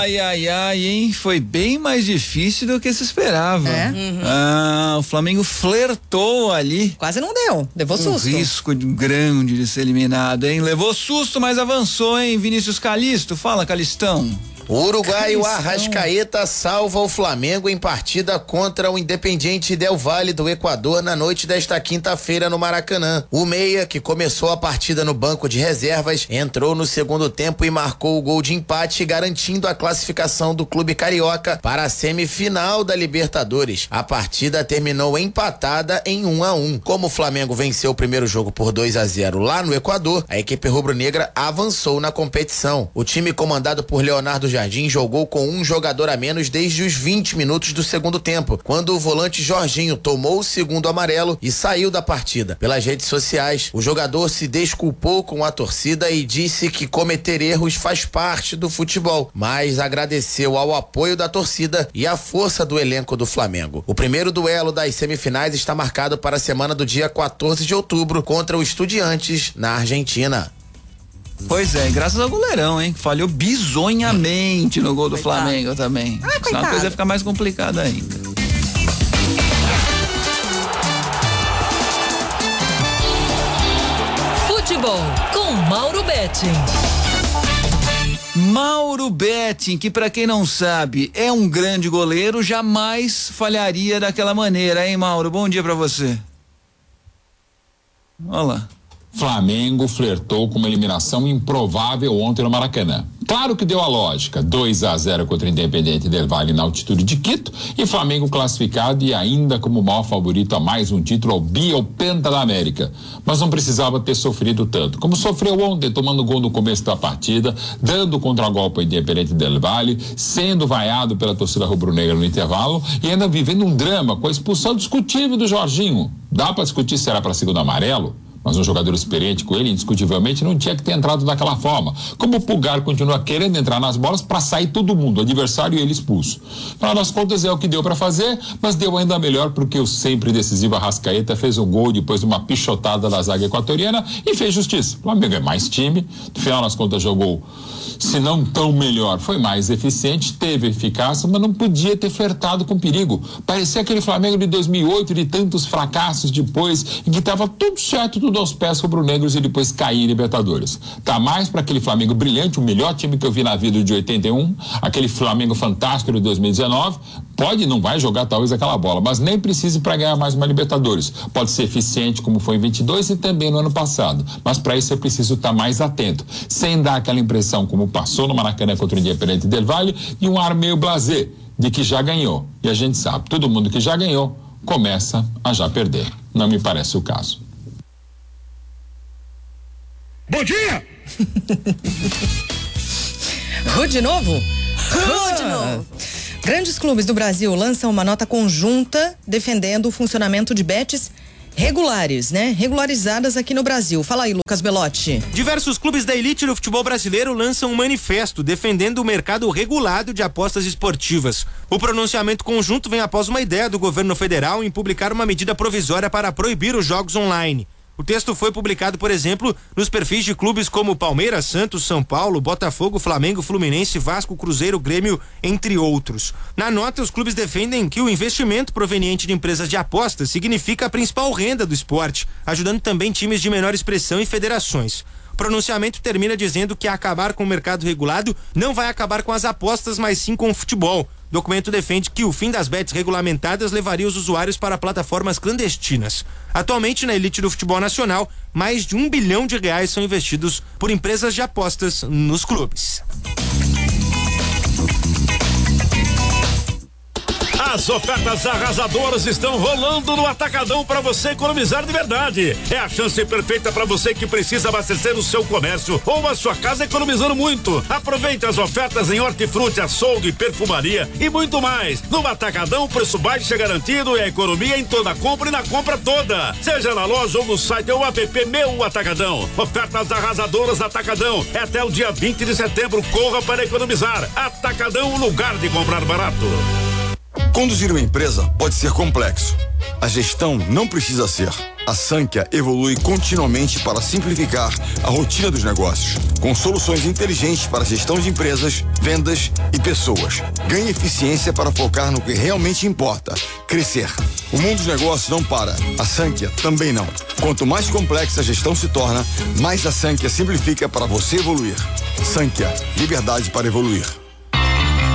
Ai, hein? Foi bem mais difícil do que se esperava. O Flamengo flertou ali. Quase não deu, levou susto. Risco grande de ser eliminado, hein? Levou susto, mas avançou, hein? Vinícius Calisto, fala, Calistão. O uruguaio Arrascaeta salva o Flamengo em partida contra o Independiente Del Valle do Equador na noite desta quinta-feira no Maracanã. O meia, que começou a partida no banco de reservas, entrou no segundo tempo e marcou o gol de empate, garantindo a classificação do clube carioca para a semifinal da Libertadores. A partida terminou empatada em 1-1. Como o Flamengo venceu o primeiro jogo por 2-0 lá no Equador, a equipe rubro-negra avançou na competição. O time comandado por Leonardo Jardim jogou com um jogador a menos desde os 20 minutos do segundo tempo, quando o volante Jorginho tomou o segundo amarelo e saiu da partida. Pelas redes sociais, o jogador se desculpou com a torcida e disse que cometer erros faz parte do futebol, mas agradeceu ao apoio da torcida e à força do elenco do Flamengo. O primeiro duelo das semifinais está marcado para a semana do dia 14 de outubro contra o Estudiantes, na Argentina. Pois é, graças ao goleirão, hein? Falhou bizonhamente no gol do Flamengo também. Senão a coisa ia ficar mais complicada ainda. Futebol com Mauro Betting. Mauro Betting, que pra quem não sabe, é um grande goleiro, jamais falharia daquela maneira, hein, Mauro? Bom dia pra você. Olha lá. Flamengo flertou com uma eliminação improvável ontem no Maracanã. Claro que deu a lógica, 2-0 contra o Independiente Del Valle na altitude de Quito e Flamengo classificado e ainda como maior favorito a mais um título ao Penta da América. Mas não precisava ter sofrido tanto, como sofreu ontem, tomando gol no começo da partida, dando contragolpe ao Independiente Del Valle, sendo vaiado pela torcida rubro-negra no intervalo e ainda vivendo um drama com a expulsão discutível do Jorginho. Dá para discutir se era para segundo amarelo? Mas um jogador experiente com ele, indiscutivelmente, não tinha que ter entrado daquela forma. Como o Pulgar continua querendo entrar nas bolas para sair todo mundo, o adversário e ele expulso. Afinal das contas, é o que deu para fazer, mas deu ainda melhor porque o sempre decisivo Arrascaeta fez um gol depois de uma pichotada da zaga equatoriana e fez justiça. O Flamengo é mais time, no final das contas jogou, se não tão melhor, foi mais eficiente, teve eficácia, mas não podia ter flertado com perigo. Parecia aquele Flamengo de 2008, de tantos fracassos depois, em que estava tudo certo, tudo aos pés rubro-negros e depois cair em Libertadores. Tá mais para aquele Flamengo brilhante, o melhor time que eu vi na vida de 81, aquele Flamengo fantástico de 2019, não vai jogar talvez aquela bola, mas nem precisa para ganhar mais uma Libertadores. Pode ser eficiente como foi em 22 e também no ano passado, mas para isso é preciso estar mais atento, sem dar aquela impressão como passou no Maracanã contra o Independiente Del Valle e um ar meio blasé de que já ganhou. E a gente sabe, todo mundo que já ganhou começa a já perder. Não me parece o caso. Bom dia! De novo? De novo. Grandes clubes do Brasil lançam uma nota conjunta defendendo o funcionamento de bets regulares, né? Regularizadas aqui no Brasil. Fala aí, Lucas Belotti. Diversos clubes da elite do futebol brasileiro lançam um manifesto defendendo o mercado regulado de apostas esportivas. O pronunciamento conjunto vem após uma ideia do governo federal em publicar uma medida provisória para proibir os jogos online. O texto foi publicado, por exemplo, nos perfis de clubes como Palmeiras, Santos, São Paulo, Botafogo, Flamengo, Fluminense, Vasco, Cruzeiro, Grêmio, entre outros. Na nota, os clubes defendem que o investimento proveniente de empresas de apostas significa a principal renda do esporte, ajudando também times de menor expressão e federações. O pronunciamento termina dizendo que acabar com o mercado regulado não vai acabar com as apostas, mas sim com o futebol. O documento defende que o fim das bets regulamentadas levaria os usuários para plataformas clandestinas. Atualmente, na elite do futebol nacional, mais de R$1 bilhão são investidos por empresas de apostas nos clubes. As ofertas arrasadoras estão rolando no Atacadão para você economizar de verdade. É a chance perfeita para você que precisa abastecer o seu comércio ou a sua casa economizando muito. Aproveite as ofertas em hortifruti, açougue, perfumaria e muito mais. No Atacadão, preço baixo é garantido e a economia em toda compra e na compra toda. Seja na loja ou no site ou app Meu Atacadão. Ofertas arrasadoras Atacadão. É até o dia 20 de setembro. Corra para economizar. Atacadão, lugar de comprar barato. Conduzir uma empresa pode ser complexo. A gestão não precisa ser. A Sankhya evolui continuamente para simplificar a rotina dos negócios, com soluções inteligentes para gestão de empresas, vendas e pessoas. Ganhe eficiência para focar no que realmente importa, crescer. O mundo dos negócios não para, a Sankhya também não. Quanto mais complexa a gestão se torna, mais a Sankhya simplifica para você evoluir. Sankhya, liberdade para evoluir.